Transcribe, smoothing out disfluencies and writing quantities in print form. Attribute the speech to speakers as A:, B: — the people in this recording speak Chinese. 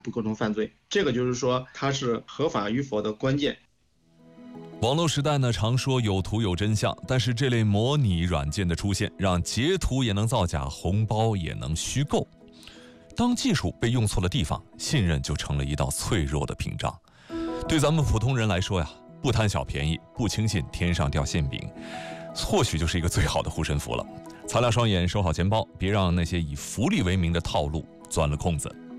A: 不构成犯罪。这个就是说它是合法与否的关键。
B: 网络时代呢，常说有图有真相，但是这类模拟软件的出现，让截图也能造假，红包也能虚构。当技术被用错的地方，信任就成了一道脆弱的屏障。对咱们普通人来说呀，不贪小便宜，不轻信天上掉馅饼，或许就是一个最好的护身符了。擦亮双眼，收好钱包，别让那些以福利为名的套路钻了空子。